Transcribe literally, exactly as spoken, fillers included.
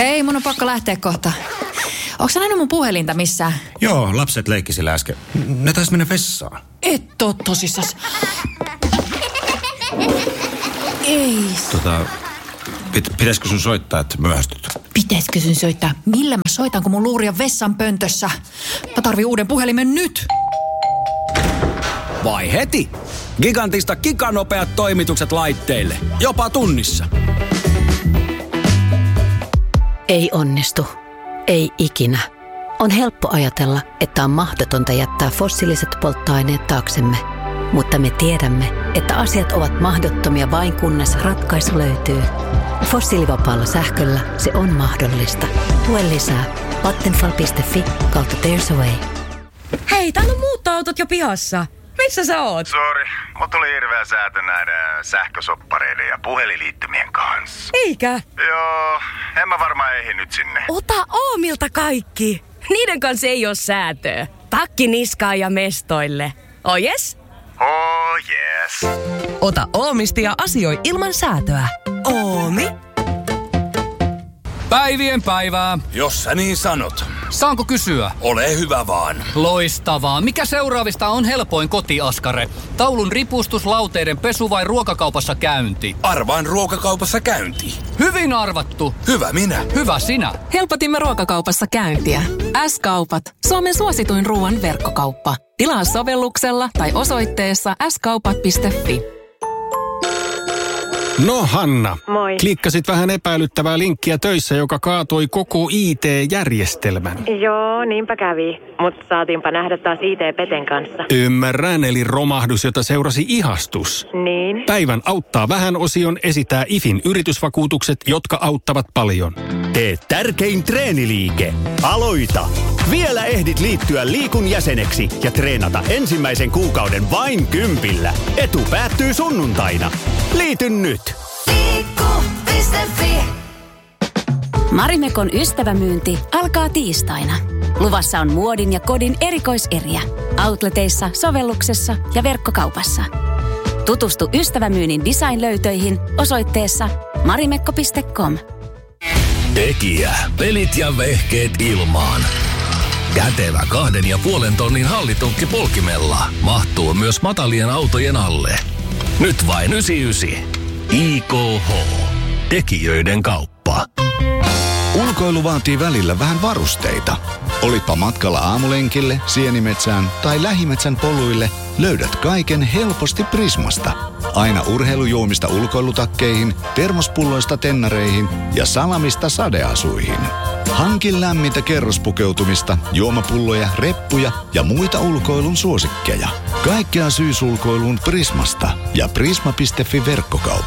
Hei, mun on pakko lähteä kohta. Onko sä nähnyt mun puhelinta missään? Joo, lapset leikki sillä äsken. Ne taisi mennä vessaan. Et oo tosissas. Ei. Tota, pit, pitäisikö sun soittaa, että myöhästyt? Pitäisikö sun soittaa? Millä mä soitan, kun mun luuri on vessan pöntössä? Mä tarvin uuden puhelimen nyt. Vai heti? Gigantista giganopeat toimitukset laitteille. Jopa tunnissa. Ei onnistu. Ei ikinä. On helppo ajatella, että on mahdotonta jättää fossiiliset polttoaineet taaksemme. Mutta me tiedämme, että asiat ovat mahdottomia vain kunnes ratkaisu löytyy. Fossiilivapaalla sähköllä se on mahdollista. Tue lisää. Vattenfall piste fi kautta There's a Way. Hei, täällä on muuttoautot jo pihassa. Missä sä oot? Sori, mut tuli hirveä säätö näiden sähkösoppareiden ja puhelinliittymien kanssa. Eikä? Joo, en mä varmaan ehdi nyt sinne. Ota Oomilta kaikki. Niiden kanssa ei oo säätöä. Takki niskaan ja mestoille. Oh yes? Oh yes. Ota Oomista ja asioi ilman säätöä. Oomi? Päivien päivää. Jos sä niin sanot. Saanko kysyä? Ole hyvä vaan. Loistavaa. Mikä seuraavista on helpoin kotiaskare? Taulun ripustus, lauteiden pesu vai ruokakaupassa käynti? Arvaan ruokakaupassa käynti. Hyvin arvattu. Hyvä minä. Hyvä sinä. Helpotimme ruokakaupassa käyntiä. S-kaupat. Suomen suosituin ruoan verkkokauppa. Tilaa sovelluksella tai osoitteessa s kaupat piste fi. No Hanna, moi. Klikkasit vähän epäilyttävää linkkiä töissä, joka kaatoi koko I T-järjestelmän. Joo, niinpä kävi. Mutta saatiinpa nähdä taas I T-peten kanssa. Ymmärrän, eli romahdus, jota seurasi ihastus. Niin. Päivän auttaa vähän osion esittää I F In yritysvakuutukset, jotka auttavat paljon. Tee tärkein treeniliike. Aloita! Vielä ehdit liittyä Liikun jäseneksi ja treenata ensimmäisen kuukauden vain kympillä. Etu päättyy sunnuntaina. Liity nyt! Liikku piste fi. Marimekon ystävämyynti alkaa tiistaina. Luvassa on muodin ja kodin erikoiseriä. Outleteissa, sovelluksessa ja verkkokaupassa. Tutustu ystävämyynnin design-löytöihin osoitteessa marimekko piste com. Tekijä, pelit ja vehkeet ilmaan. Kätevä kahden ja puolen tonnin hallitunkki polkimella mahtuu myös matalien autojen alle. Nyt vain yhdeksänkymmentäyhdeksän. I K H. Tekijöiden kauppa. Ulkoilu vaatii välillä vähän varusteita. Olitpa matkalla aamulenkille, sienimetsään tai lähimetsän poluille, löydät kaiken helposti Prismasta. Aina urheilujuomista ulkoilutakkeihin, termospulloista tennareihin ja salamista sadeasuihin. Hankin lämmintä kerrospukeutumista, juomapulloja, reppuja ja muita ulkoilun suosikkeja. Kaikkea syysulkoiluun Prismasta ja prisma piste fi verkkokauppa.